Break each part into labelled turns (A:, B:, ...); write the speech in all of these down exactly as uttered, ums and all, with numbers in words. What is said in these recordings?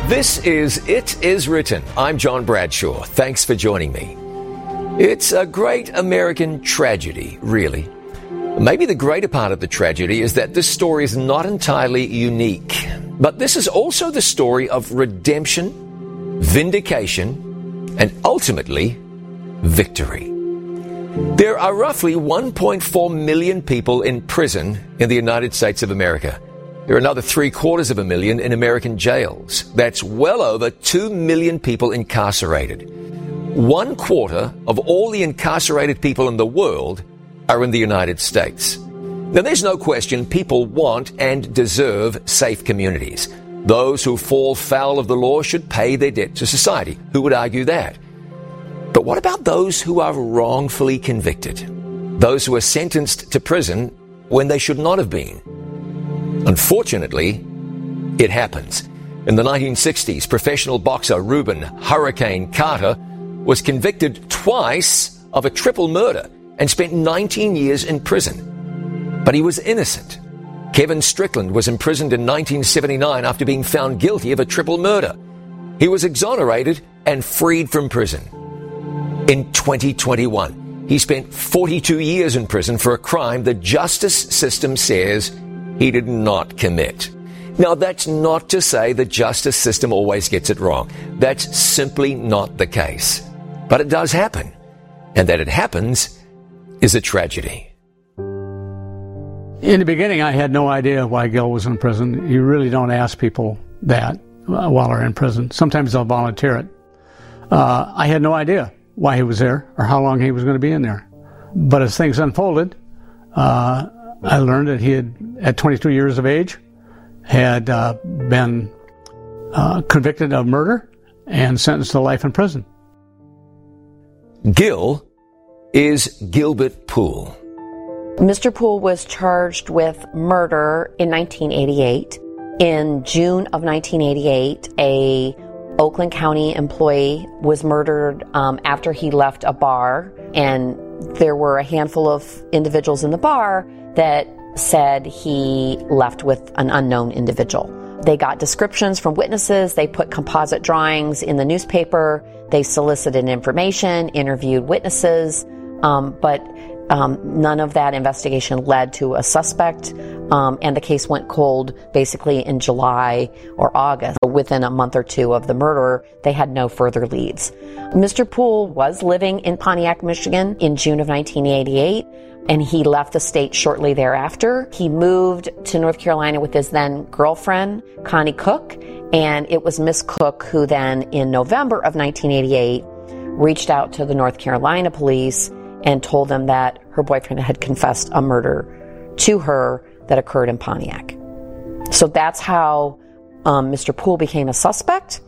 A: This is It Is Written. I'm John Bradshaw. Thanks for joining me. It's a great American tragedy, really. Maybe the greater part of the tragedy is that this story is not entirely unique. But this is also the story of redemption, vindication, and ultimately, victory. There are roughly one point four million people in prison in the United States of America. There are another three quarters of a million in American jails. That's well over two million people incarcerated. One quarter of all the incarcerated people in the world are in the United States. Now, there's no question people want and deserve safe communities. Those who fall foul of the law should pay their debt to society. Who would argue that? But what about those who are wrongfully convicted? Those who are sentenced to prison when they should not have been? Unfortunately, it happens. In the nineteen sixties, professional boxer Reuben Hurricane Carter was convicted twice of a triple murder and spent nineteen years in prison. But he was innocent. Kevin Strickland was imprisoned in nineteen seventy-nine after being found guilty of a triple murder. He was exonerated and freed from prison. In twenty twenty-one, he spent forty-two years in prison for a crime the justice system says he did not commit. Now, that's not to say the justice system always gets it wrong. That's simply not the case. But it does happen. And that it happens is a tragedy.
B: In the beginning, I had no idea why Gil was in prison. You really don't ask people that uh, while they're in prison. Sometimes they'll volunteer it. Uh, I had no idea why he was there or how long he was going to be in there. But as things unfolded, uh, I learned that he had, at twenty-two years of age, had uh, been uh, convicted of murder and sentenced to life in prison.
A: Gil is Gilbert Poole.
C: Mister Poole was charged with murder in nineteen eighty-eight. In June of nineteen eighty-eight, a Oakland County employee was murdered um, after he left a bar, and there were a handful of individuals in the bar that said he left with an unknown individual. They got descriptions from witnesses, they put composite drawings in the newspaper, they solicited information, interviewed witnesses, um, but um, none of that investigation led to a suspect, um, and the case went cold basically in July or August. Within a month or two of the murder, they had no further leads. Mister Poole was living in Pontiac, Michigan in June of nineteen eighty-eight, and he left the state shortly thereafter. He moved to North Carolina with his then girlfriend, Connie Cook, and it was Miss Cook who then, in November of nineteen eighty-eight, reached out to the North Carolina police and told them that her boyfriend had confessed a murder to her that occurred in Pontiac. So that's how um, Mister Poole became a suspect.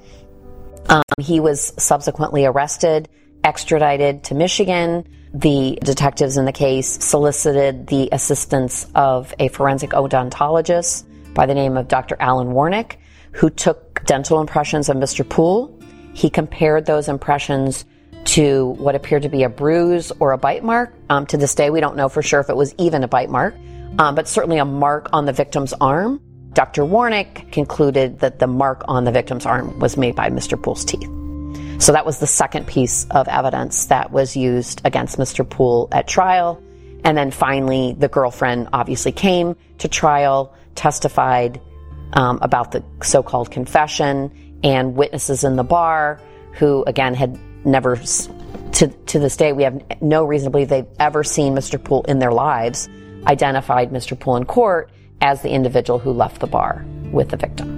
C: Um, he was subsequently arrested, extradited to Michigan. The detectives in the case solicited the assistance of a forensic odontologist by the name of Doctor Alan Warnick, who took dental impressions of Mister Poole. He compared those impressions to what appeared to be a bruise or a bite mark. Um, to this day, we don't know for sure if it was even a bite mark, um, but certainly a mark on the victim's arm. Doctor Warnick concluded that the mark on the victim's arm was made by Mister Poole's teeth. So that was the second piece of evidence that was used against Mister Poole at trial. And then finally, the girlfriend obviously came to trial, testified um, about the so-called confession, and witnesses in the bar who, again, had never, to, to this day, we have no reason to believe they've ever seen Mister Poole in their lives, identified Mister Poole in court as the individual who left the bar with the victim.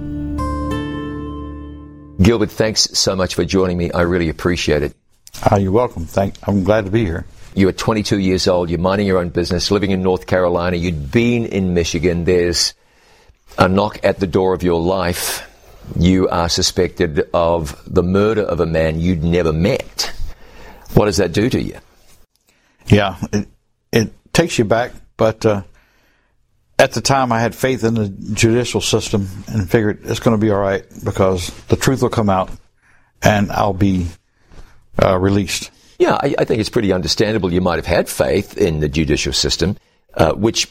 A: Gilbert, thanks so much for joining me. I really appreciate it.
D: Uh, you're welcome. Thank, I'm glad to be here.
A: You were twenty-two years old. You're minding your own business, living in North Carolina. You'd been in Michigan. There's a knock at the door of your life. You are suspected of the murder of a man you'd never met. What does that do to you?
D: Yeah, it, it takes you back, but uh, at the time I had faith in the judicial system and figured it's going to be all right because the truth will come out and I'll be uh, released.
A: Yeah, I, I think it's pretty understandable you might have had faith in the judicial system, uh, which